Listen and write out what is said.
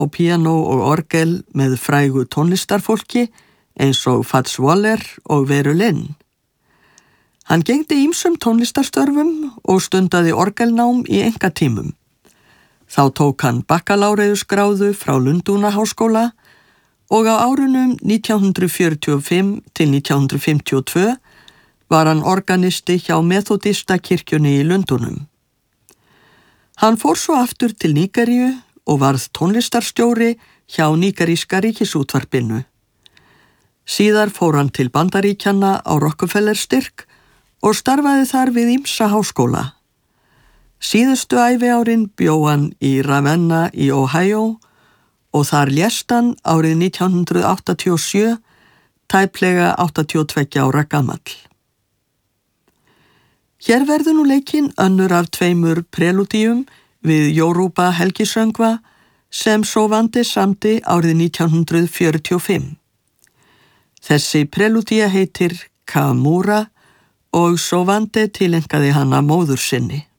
og píanó og orgel með frægu tónlistarfólki eins og Fats Waller og Veru Lynn. Hann gegndi ýmsum tónlistarstörfum og stundaði orgelnám í einkatímum. Þá tók hann bakkalaureusgráðu frá Lundúnaháskóla og á árunum 1945 til 1952 var hann organisti hjá Methodistakirkjunni í Lundúnum. Hann fór svo aftur til Nígeríu og varð tónlistarstjóri hjá Nígeríska ríkisútvarpinu. Síðar fór hann til Bandaríkjanna á Rockefeller-styrk og starfaði þar við ýmsa háskóla. Síðustu æviárin bjó hann í Ravenna í Ohio og þar lést hann árið 1987, tæplega 82 ára gamall. Hér verður nú leikinn önnur af 2 prelúdíum við Yoruba helgisöngva sem Sovande samdi árið 1945. Þessi prelúdía heitir Kamura og Sovande tileinkaði hana móður sinni.